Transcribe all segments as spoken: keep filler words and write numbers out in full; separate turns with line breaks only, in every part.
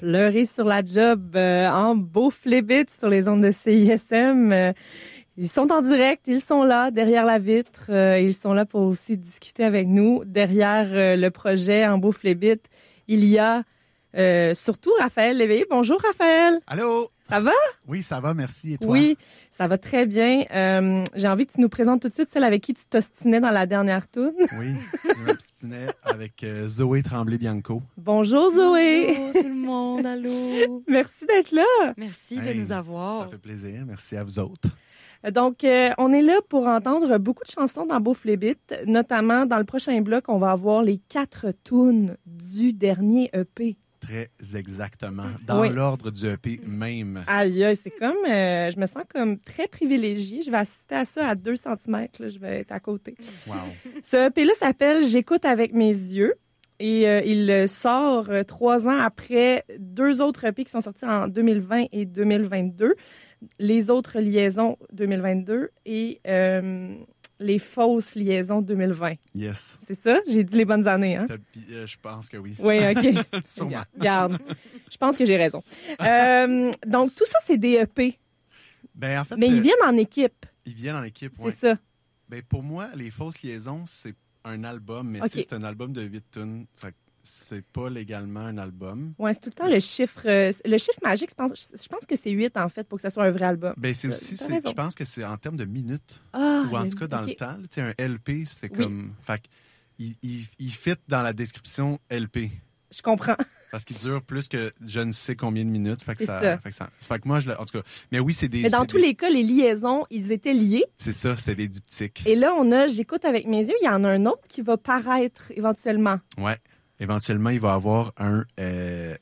pleurer sur la job euh, en beau flébit sur les ondes de C I S M. Euh, ils sont en direct, ils sont là, derrière la vitre. Euh, ils sont là pour aussi discuter avec nous. Derrière euh, le projet en beau flébit, il y a euh, surtout Raphaël Léveillé. Bonjour Raphaël.
Allô?
Ça va?
Oui, ça va, merci. Et toi?
Oui, ça va très bien. Euh, j'ai envie que tu nous présentes tout de suite celle avec qui tu t'ostinais dans la dernière toune.
Oui, je m'obstinais avec euh, Zoé Tremblay-Bianco.
Bonjour Zoé.
Bonjour tout le monde, allô.
Merci d'être là.
Merci
Hey,
de nous avoir.
Ça fait plaisir. Merci à vous autres.
Donc, euh, on est là pour entendre beaucoup de chansons dans Beau Flébit, notamment dans le prochain bloc, on va avoir les quatre tunes du dernier E P.
Très exactement. Dans
Oui.
l'ordre du E P même.
Aïe, aïe, c'est comme, euh, je me sens comme très privilégiée. Je vais assister à ça à deux centimètres, là, je vais être à côté.
Wow.
Ce E P-là s'appelle « J'écoute avec mes yeux ». Et euh, il sort euh, trois ans après deux autres E P qui sont sortis en deux mille vingt et deux mille vingt-deux. Les autres liaisons deux mille vingt-deux et euh, les fausses liaisons deux mille vingt.
Yes.
C'est ça? J'ai dit les bonnes années, hein?
T'as- euh, Je pense que oui.
Oui, OK.
Sûrement.
Regarde, je pense que j'ai raison. Euh, donc, tout ça, c'est des E P,
Ben, en fait,
mais
euh,
ils viennent en équipe,
ils viennent en équipe.
c'est
Ouais.
ça.
Ben, pour moi, Les Fausses Liaisons, c'est un album, mais
Ok.
tu sais, c'est un album de huit tunes. Fait que c'est pas légalement un album.
Ouais, c'est tout le temps le chiffre... euh, le chiffre magique, je pense, je pense que c'est huit, en fait, pour que ça soit un vrai album.
Ben, c'est
Euh,
aussi,
t'as
c'est-
raison.
je pense que c'est en termes de minutes.
Ah,
Ou en
le-
tout cas, dans
ok.
le temps, là, tu sais, un L P, c'était
Oui.
comme. Fait que il, il, il fit dans la description L P.
Je comprends.
Parce qu'il dure plus que je ne sais combien de minutes. Fait que
C'est
ça,
ça.
Fait que ça. Fait que moi, je, le- en tout cas. Mais oui, c'est des.
Mais dans
c'est
tous
des-
les cas, les liaisons, ils étaient liés.
C'est ça, c'était des diptyques.
Et là, on a J'écoute avec mes yeux. Il y en a un autre qui va paraître éventuellement.
Ouais. Éventuellement, il va avoir un. euh,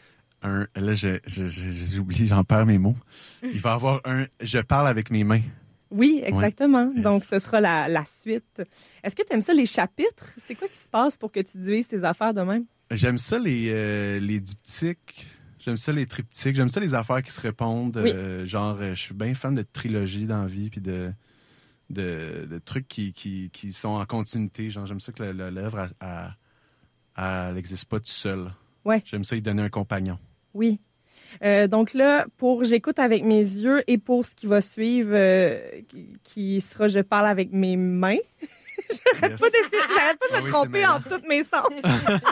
un là, je, je, je- j'oublie, j'en perds mes mots. Il va avoir un. Je parle avec mes mains.
Oui, exactement.
Yes.
Donc, ce sera la, la suite. Est-ce que tu aimes ça, les chapitres? C'est quoi qui se passe pour que tu divises tes affaires de même?
J'aime ça, les, euh, les diptyques. J'aime ça, les triptyques. J'aime ça, les affaires qui se répondent.
Oui.
Euh, genre, euh, je suis bien fan de trilogie dans la vie, puis de, de, de trucs qui, qui, qui sont en continuité. Genre, j'aime ça que le- le- l'œuvre, elle- elle- elle n'existe pas tout seul.
Ouais.
J'aime ça, y donner un compagnon.
Oui. Euh, donc là, pour J'écoute avec mes yeux et pour ce qui va suivre, euh, qui, qui sera Je parle avec mes mains. J'arrête
Yes.
pas de, j'arrête pas de
Ah
me
oui,
tromper
c'est
en
mêlant.
tous mes sens.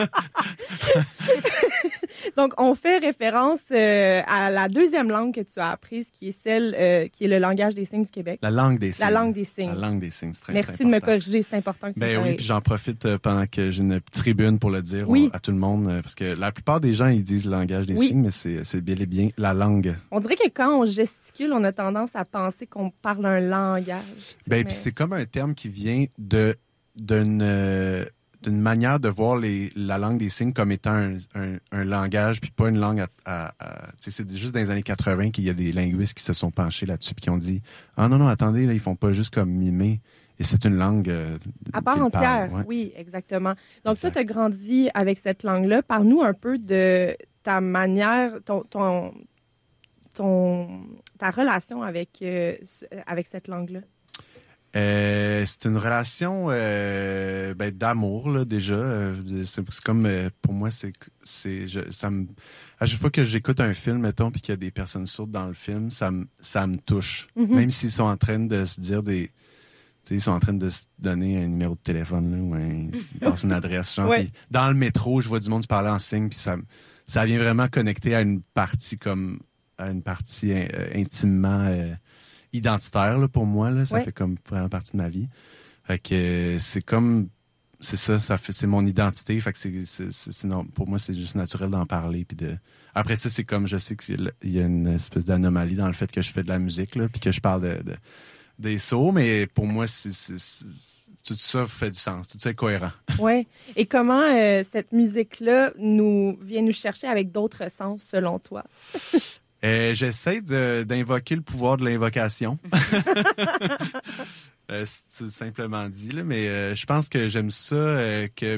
Donc, on fait référence euh, à la deuxième langue que tu as apprise, qui est celle euh, qui est le langage des signes du Québec.
La langue des signes.
La langue des signes.
La langue des signes, c'est très,
Merci
très
de me
important.
corriger, c'est important que tu me
Ben oui,
corriges.
puis j'en profite euh, pendant que j'ai une tribune pour le dire
Oui.
euh, à tout le monde, euh, parce que la plupart des gens, ils disent le langage des
Oui.
signes, mais c'est, c'est bien et bien la langue.
On dirait que quand on gesticule, on a tendance à penser qu'on parle un langage. tu sais,
Ben,
mais-
puis c'est comme un terme qui vient de d'une euh, d'une manière de voir les, la langue des signes comme étant un, un, un langage, puis pas une langue à... à- à- tu sais, c'est juste dans les années quatre-vingts qu'il y a des linguistes qui se sont penchés là-dessus, puis qui ont dit « Ah non, non, attendez, là, ils font pas juste comme mimer, et c'est une langue... euh,
À part
qu'ils
entière,
parlent. Ouais.
oui, exactement. Donc,
Exact.
ça, tu as grandi avec cette langue-là. Parle-nous un peu de ta manière, ton, ton, ton- ta relation avec, euh, ce- avec cette langue-là.
Euh, c'est une relation euh, ben, d'amour là déjà. Euh, c'est, c'est comme euh, pour moi c'est c'est je, ça me à chaque fois que j'écoute un film mettons puis qu'il y a des personnes sourdes dans le film ça me ça me touche
Mhm.
même s'ils sont en train de se dire des tu sais ils sont en train de se donner un numéro de téléphone là ou un, ils passent une adresse genre
Ouais.
puis dans le métro je vois du monde se parler en signe puis ça me- ça vient vraiment connecter à une partie comme à une partie euh, intimement euh, identitaire là, pour moi là, ça
Ouais.
fait comme vraiment partie de ma vie. Fait que euh, c'est comme c'est ça, ça fait c'est mon identité, fait que c'est, c'est, c'est, c'est non, pour moi c'est juste naturel d'en parler puis de après ça c'est comme je sais qu'il y a une espèce d'anomalie dans le fait que je fais de la musique là puis que je parle de, de des sots mais pour moi c'est, c'est, c'est- tout ça fait du sens, tout ça est cohérent.
Oui. Et comment euh, cette musique-là nous vient nous chercher avec d'autres sens, selon toi?
Euh, j'essaie de, d'invoquer le pouvoir de l'invocation. euh, c'est simplement dit, là, mais euh, je pense que j'aime ça, euh, que